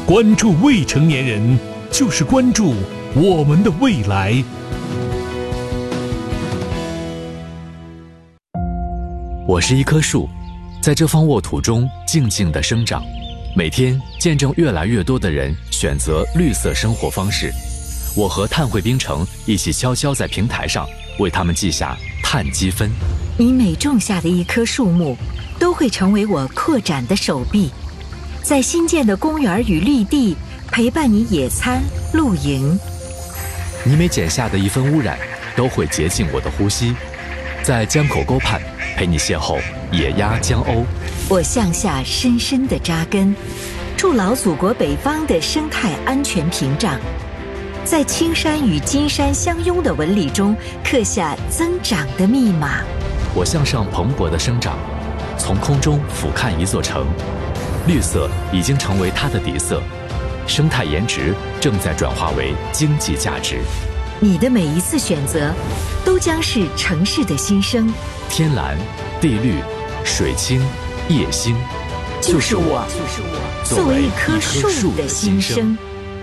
关注未成年人，就是关注我们的未来。 我是一棵树，在这方沃土中静静地生长，每天见证越来越多的人选择绿色生活方式。我和碳汇冰城一起悄悄在平台上为他们记下碳积分。 你每种下的一棵树木，都会成为我扩展的手臂，在新建的公园与绿地陪伴你野餐露营。 你每减下的一分污染，都会洁净我的呼吸，在江口沟畔陪你邂逅野鸭江鸥。 我向下深深地扎根，筑牢祖国北方的生态安全屏障，在青山与金山相拥的纹理中刻下增长的密码。 我向上蓬勃的生长，从空中俯瞰一座城，绿色已经成为它的底色，生态颜值正在转化为经济价值。 你的每一次选择，都将是城市的新生。 天蓝、地绿、水清、夜星， 就是我作为一棵树的新生。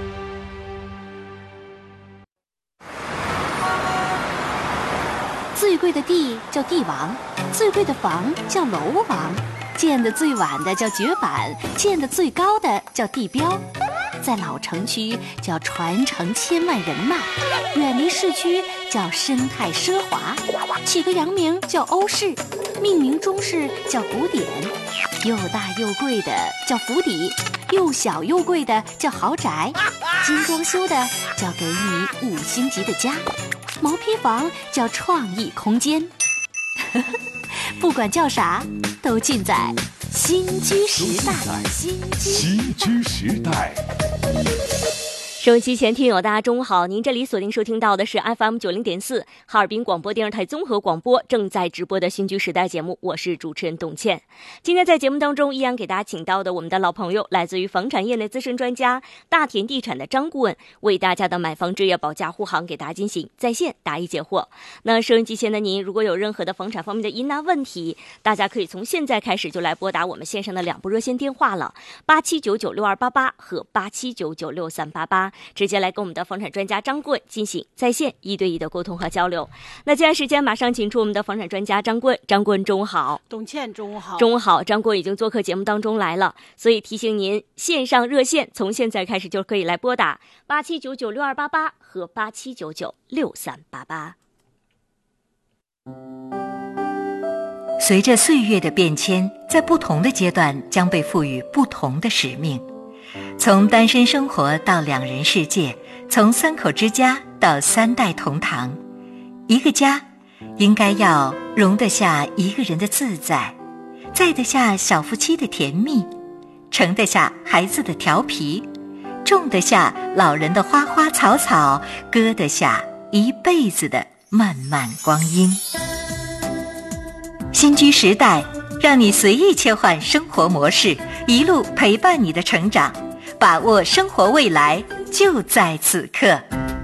最贵的地叫地王，最贵的房叫楼王，建得最晚的叫绝版，建得最高的叫地标。在老城区叫传承千万人脉，远离市区叫生态奢华。起个洋名叫欧式，命名中式叫古典。又大又贵的叫府邸，又小又贵的叫豪宅。精装修的叫给你5星级的家，毛坯房叫创意空间。不管叫啥，都尽在新居时代。 新居时代。 收音机前听友大家中午好，您这里锁定收听到的是 FM90.4 哈尔滨广播电视台综合广播正在直播的新居时代节目，我是主持人董倩。今天在节目当中依然给大家请到的我们的老朋友，来自于房产业内资深专家大田地产的张顾问，为大家的买房置业保驾护航给大家进行在线答疑解惑。那收音机前的您如果有任何的房产方面的疑难问题，大家可以从现在开始就来拨打我们线上的2部热线电话了，87996288和87996388，直接来跟我们的房产专家张顾问进行在线1对1的沟通和交流。那接下来时间马上请出我们的房产专家张顾问。张顾问中午好。 董倩中午好。 中午好，张顾问已经做客节目当中来了，所以提醒您线上热线从现在开始就可以来拨打87996288和87996388。 随着岁月的变迁，在不同的阶段将被赋予不同的使命。从单身生活到2人世界，从3口之家到3代同堂，一个家应该要容得下一个人的自在，载得下小夫妻的甜蜜，盛得下孩子的调皮，种得下老人的花花草草，搁得下一辈子的漫漫光阴。新居时代，让你随意切换生活模式，一路陪伴你的成长，把握生活未来，就在此刻。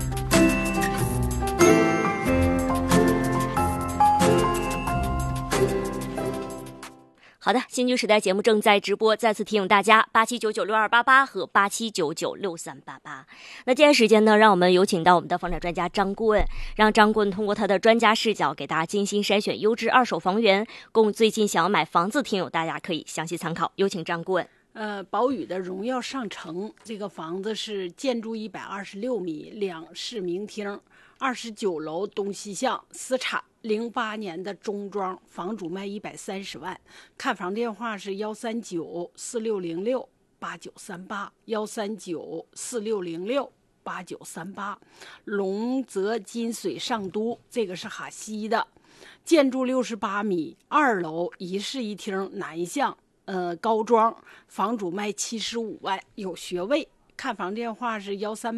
好的，新居时代节目正在直播，再次提醒大家87996288和87996388。那接下来时间呢，让我们有请到我们的房产专家张顾问，让张顾问通过他的专家视角给大家精心筛选优质2手房源，供最近想要买房子听友大家可以详细参考。有请张顾问。 宝宇的荣耀上城，这个房子是建筑126米，2室明厅，29楼东西向，私产，08年的中装，房主卖130万。看房电话是139460893813946068938。龙泽金水上都，这个是哈西的，建筑68米，2楼1室1厅，南向。高装，房主卖75万，有学位。看房电话是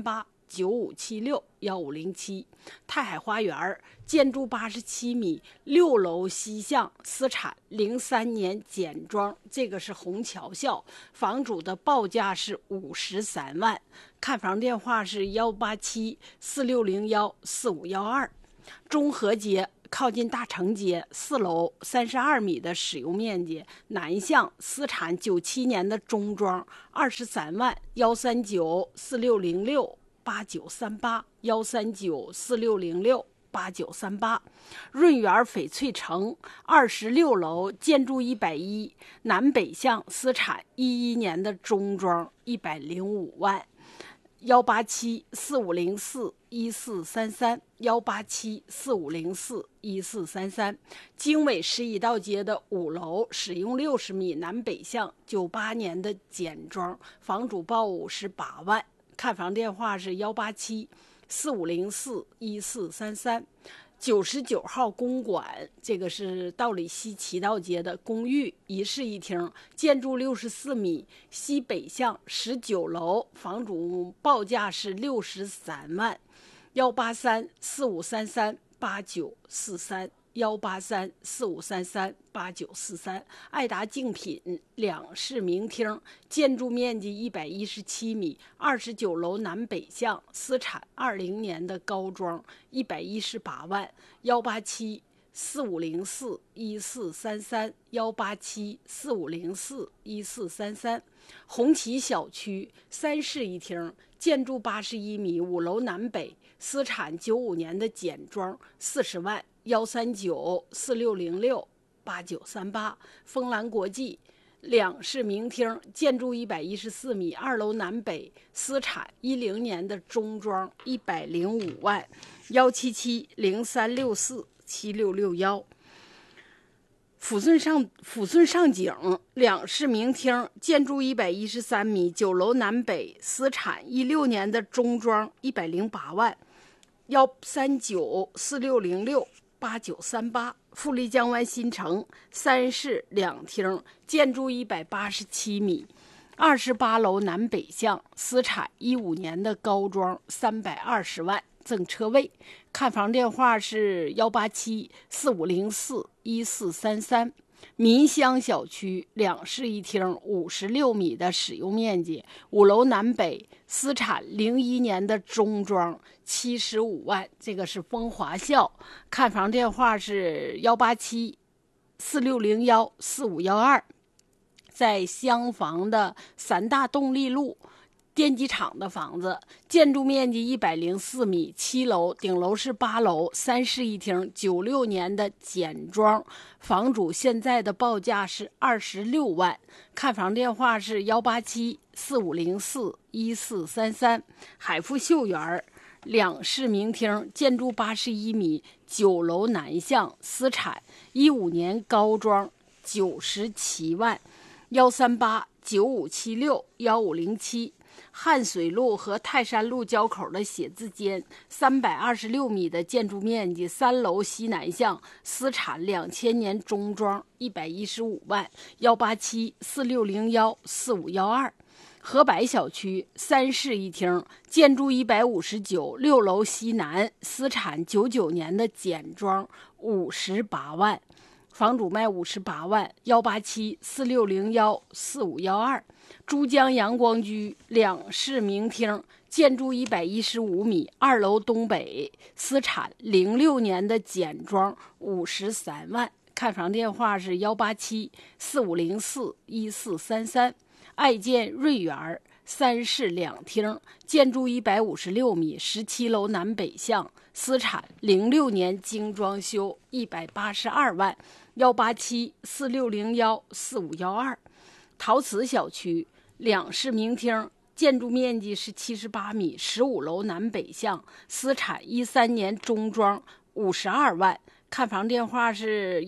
13895761507。泰海花园，建筑87米，6楼西向，私产，03年简装，这个是虹桥校，房主的报价是53万。看房电话是18746014512。 中和街靠近大成街4楼32米的使用面积，南向，私产97年的中装23万13946088938，13946068938。润园翡翠城26楼建筑110，南北向，私产11年的中装105万，18745041433，18745041433。经纬11道街的5楼使用60米，南北向，98年的简装，房主报58万，看房电话是18745041433。99号公馆，这个是道里西七道街的公寓，1室1厅，建筑64米，西北向，19楼，房主报价是63万，18345338943。18345338943。爱达竞品2室名厅，建筑面积117米，29楼南北向，私产20年的高装118万，18745041433，18745041433。红旗小区3室1厅，建筑81米，5楼南北，私产95年的简装40万，13946068938。丰兰国际2室名厅，建筑114米，2楼南北，私产10年的中装105万，17703647661。抚顺上井2室名厅，建筑113米，9楼南北，私产16年的中装108万，13946068938。富丽江湾新城3室2厅，建筑187米，28楼南北向，私产15年的高装320万，赠车位。看房电话是18745041433。民乡小区2室1厅，56米的使用面积，5楼南北，私产01年的中装75万，这个是风华校。看房电话是18746014512。在厢房的3大动力路电机厂的房子，建筑面积104米，7楼，顶楼是8楼，3室1厅，96年的简装，房主现在的报价是26万。看房电话是18745041433。海富秀园2室名厅，建筑81米，9楼南向，私产15年高装97万，13895761507。汉水路和泰山路交口的写字间，326米的建筑面积，3楼西南向，私产2000年中装115万，18746014512。河柏小区3室1厅，建筑159，6楼西南，私产99年的简装58万，房主卖58万，18746014512。珠江阳光居2室名厅，建筑115米，2楼东北，私产06年的简装53万。看房电话是18745041433。爱建瑞园3室2厅，建筑156米，17楼南北向，私产06年精装修182万，18746014512。陶瓷小区2室名厅，建筑面积是78米，15楼南北向，私产13年中装52万。看房电话是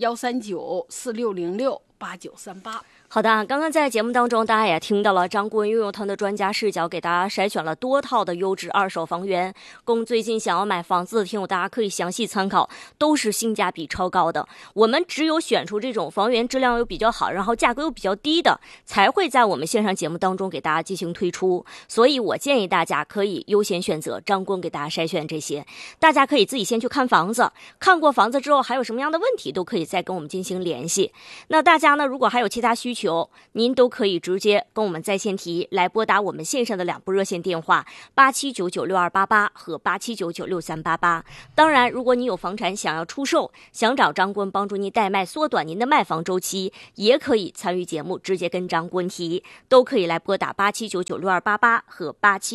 13946068938。 好的，刚刚在节目当中大家也听到了张顾问运用他的专家视角给大家筛选了多套的优质二手房源，供最近想要买房子的听友大家可以详细参考，都是性价比超高的。我们只有选出这种房源质量又比较好，然后价格又比较低的，才会在我们线上节目当中给大家进行推出。所以我建议大家可以优先选择张顾问给大家筛选这些，大家可以自己先去看房子，看过房子之后还有什么样的问题都可以再跟我们进行联系。那大家呢，如果还有其他需求求，您都可以直接跟我们在线提，来拨打我们线上的2部热线电话87996288和87996388。当然，如果你有房产想要出售，想找张顾问帮助您代卖，缩短您的卖房周期，也可以参与节目，直接跟张顾问提，都可以来拨打87996288和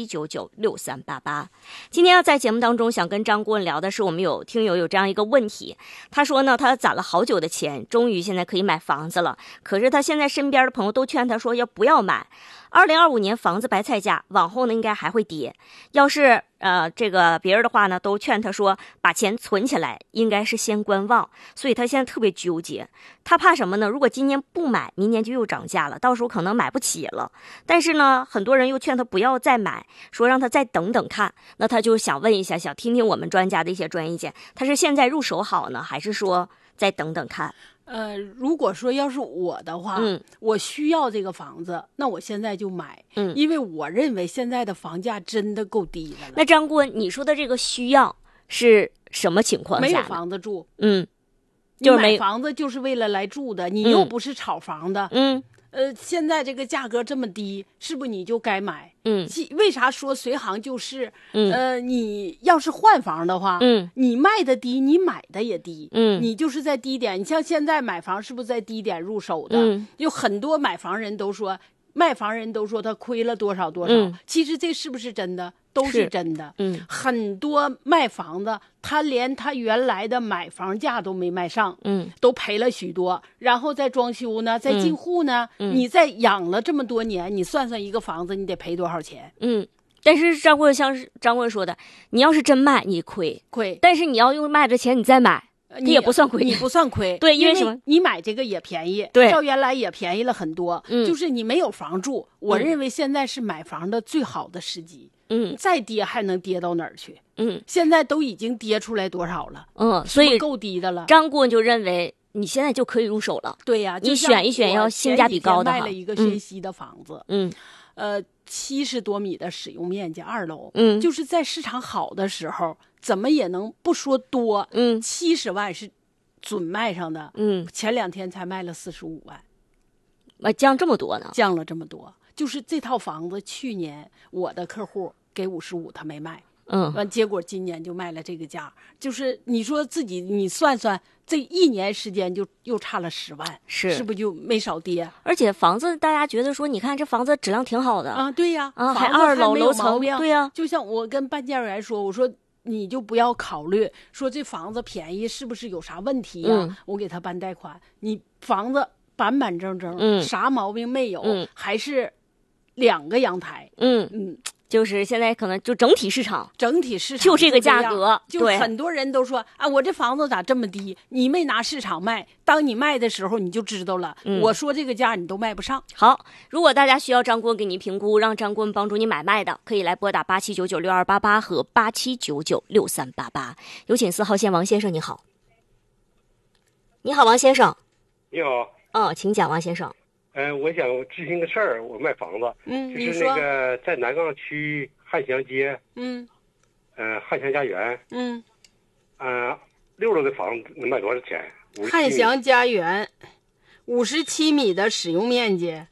87996388。今天要在节目当中想跟张顾问聊的是，我们有听友有这样一个问题，他说呢，他攒了好久的钱，终于现在可以买房子了，可是他现在身边的朋友都劝他说要不要买。2025年房子白菜价，往后呢应该还会跌。要是这个别人的话呢，都劝他说把钱存起来，应该是先观望。所以他现在特别纠结，他怕什么呢？如果今年不买，明年就又涨价了，到时候可能买不起了。但是呢，很多人又劝他不要再买，说让他再等等看。那他就想问一下，想听听我们专家的一些专业意见，他是现在入手好呢，还是说再等等看？ 如果说要是我的话，我需要这个房子，那我现在就买，因为我认为现在的房价真的够低的了。 那张顾问，你说的这个需要是什么情况下？ 没有房子住， 就是买房子就是为了来住的，你又不是炒房的，现在这个价格这么低，是不是你就该买？为啥说随行就市？你要是换房的话，你卖的低，你买的也低，你就是在低点。你像现在买房是不是在低点入手的？有很多买房人都说，卖房人都说他亏了多少多少，其实这是不是真的？都是真的。很多卖房子，他连他原来的买房价都没卖上，都赔了许多，然后再装修呢，再进户呢，你再养了这么多年，你算算一个房子你得赔多少钱？ 但是张顾问像是张顾问说的，你要是真卖你亏，但是你要用卖的钱你再买，你也不算亏， 你不算亏。 对，因为什么？ 你买这个也便宜， 对， 照原来也便宜了很多。就是你没有房住，我认为现在是买房的最好的时机。再跌还能跌到哪儿去？现在都已经跌出来多少了？ 所以够低的了。 张顾问就认为你现在就可以入手了。 对呀， 你选一选要性价比高的哈。 卖了一个山西的房子，70多米的使用面积，2楼，就是在市场好的时候，怎么也能不说多，70万是准卖上的，前2天才卖了45万， 降这么多呢？ 降了这么多，就是这套房子去年我的客户给55，他没卖，完结果今年就卖了这个价，就是你说自己你算算，这1年时间就又差了10万，是不是就没少跌？ 而且房子大家觉得说，你看这房子质量挺好的啊，对呀， 还2楼楼层，对呀， 就像我跟搬家员说，我说你就不要考虑说这房子便宜是不是有啥问题呀？我给他办贷款，你房子板板正正，啥毛病没有，还是2个阳台， 就是现在可能就整体市场就这个价格， 就很多人都说啊，我这房子咋这么低？你没拿市场卖，当你卖的时候你就知道了。我说这个价你都卖不上。 好，如果大家需要张顾问给您评估，让张顾问帮助你买卖的，可以来拨打87996288和87996388。有请4号线王先生，你好。你好，王先生。 你好。 请讲，王先生。 我想咨询个事儿，我卖房子，就是那个在南岗区汉祥街，汉祥家园，6楼的房子能卖多少钱？ 汉祥家园，57米的使用面积，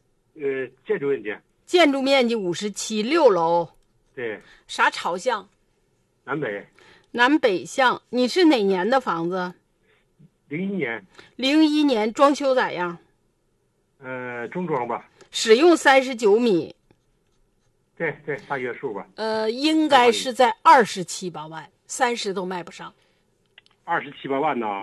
建筑面积57，6楼， 对， 啥朝向？ 南北向。你是哪年的房子 ？01 年，装修咋样？ 中装吧。 使用39米。 对，大约数吧。 应该是在27、8万，30都卖不上。 27、8万呢？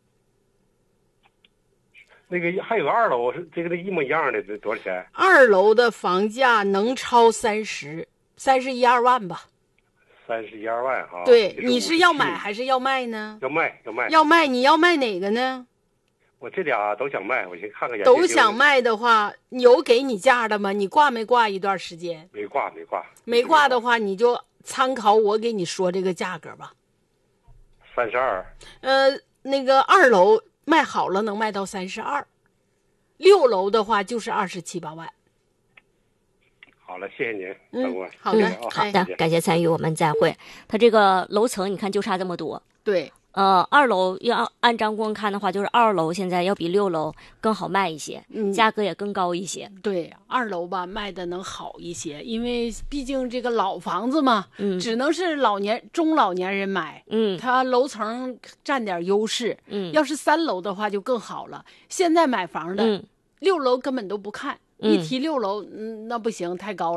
那个还有个2楼，是这个一模一样的，这多少钱 ？2楼的房价能超30，31、2万吧。 31、2万哈。 对，你是要买还是要卖呢？ 要卖。 要卖，你要卖哪个呢？ 我这俩都想卖，我先看看。 都想卖的话，有给你价的吗？你挂没挂一段时间？ 没挂。 没挂的话，你就参考我给你说这个价格吧。 32。 那个2楼卖好了能卖到32，6楼的话就是27、8万。 好了，谢谢您，张顾问。 好的， 感谢参与，我们再会。他这个楼层你看就差这么多。 对。 2楼要按张光看的话，就是2楼现在要比6楼更好卖一些，价格也更高一些。 对，2楼吧卖的能好一些，因为毕竟这个老房子嘛，只能是中老年人买，它楼层占点优势。要是3楼的话就更好了。现在买房的，6楼根本都不看，一提6楼，那不行，太高了。